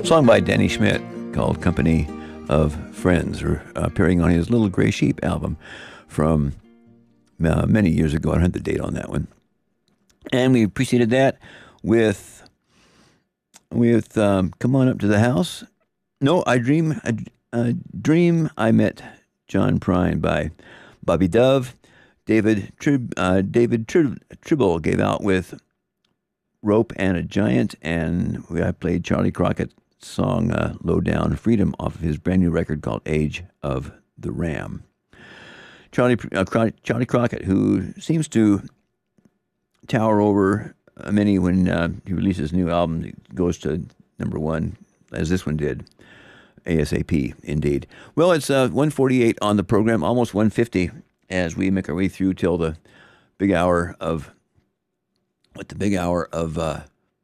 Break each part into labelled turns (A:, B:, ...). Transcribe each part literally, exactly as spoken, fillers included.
A: song by Danny Schmidt called Company of Friends, or uh, appearing on his Little Gray Sheep album from uh, many years ago. I don't have the date on that one. And we preceded that with, with um, Come On Up to the House. No, I Dream, I, uh, Dream I Met John Prine by Bobby Dove. David Trib, uh, David Trib, Tribble gave out with Rope and a Giant, and we, I played Charlie Crockett's song uh, Low Down Freedom off of his brand new record called Age of the Ram. Charlie, uh, Charlie Crockett, who seems to tower over many when uh, he releases a new album, it goes to number one, as this one did, ASAP, indeed. Well, it's uh, one forty-eight on the program, almost one fifty, as we make our way through till the big hour of, what, the big hour of uh,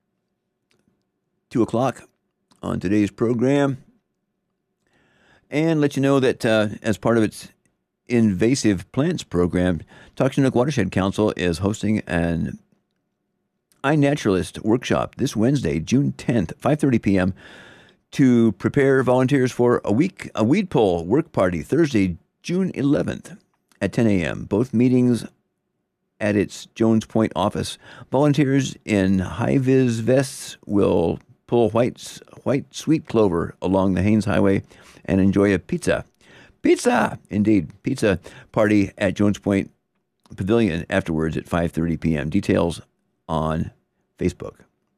A: two o'clock on today's program. And let you know that uh, as part of its invasive plants program, Toxinook Watershed Council is hosting an iNaturalist workshop this Wednesday, June tenth, five thirty p.m., to prepare volunteers for a week, a weed pull work party Thursday, June eleventh at ten a.m. Both meetings at its Jones Point office. Volunteers in high-vis vests will pull white, white sweet clover along the Haynes Highway and enjoy a pizza. Pizza! Indeed, pizza party at Jones Point Pavilion afterwards at five thirty p.m. Details on Facebook.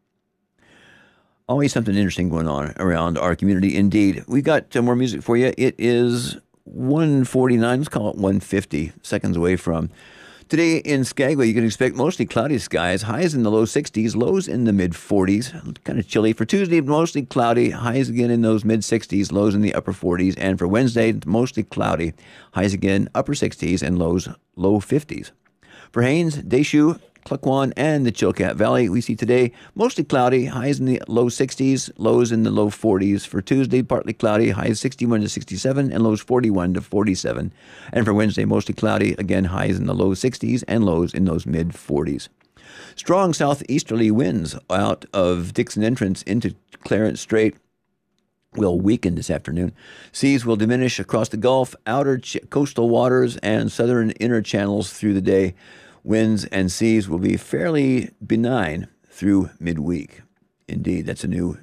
A: Always something interesting going on around our community, indeed. We got uh, more music for you. It is one forty-nine, let's call it one fifty, seconds away from. Today in Skagway, you can expect mostly cloudy skies, highs in the low sixties, lows in the mid-forties, kind of chilly. For Tuesday, mostly cloudy, highs again in those mid-sixties, lows in the upper forties. And for Wednesday, mostly cloudy, highs again upper sixties and lows low fifties. For Haines, Deschutes, Klukwan, and the Chilkat Valley, we see today mostly cloudy, highs in the low sixties, lows in the low forties. For Tuesday, partly cloudy, highs sixty-one to sixty-seven, and lows forty-one to forty-seven. And for Wednesday, mostly cloudy, again, highs in the low sixties and lows in those mid-forties. Strong southeasterly winds out of Dixon Entrance into Clarence Strait will weaken this afternoon. Seas will diminish across the Gulf, outer ch- coastal waters, and southern inner channels through the day. Winds and seas will be fairly benign through midweek. Indeed, that's a new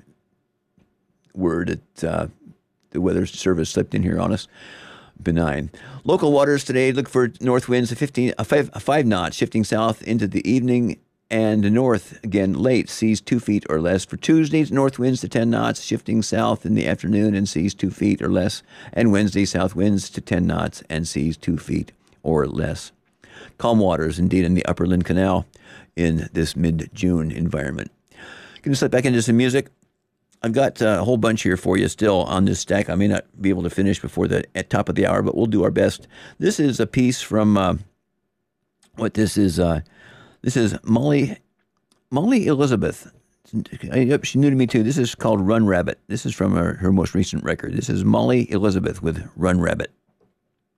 A: word that uh, the Weather Service slipped in here on us. Benign. Local waters today, look for north winds of fifteen, uh, five, uh, five knots, shifting south into the evening, and north again late, seas two feet or less. For Tuesday, north winds to ten knots, shifting south in the afternoon, and seas two feet or less. And Wednesday, south winds to ten knots and seas two feet or less. Calm waters, indeed, in the Upper Lynn Canal in this mid-June environment. Going to slip back into some music. I've got uh, a whole bunch here for you still on this stack. I may not be able to finish before the at top of the hour, but we'll do our best. This is a piece from uh, what this is. Uh, this is Molly Molly Elizabeth. Yep, she's new to me too. This is called Run Rabbit. This is from her, her most recent record. This is Molly Elizabeth with Run Rabbit.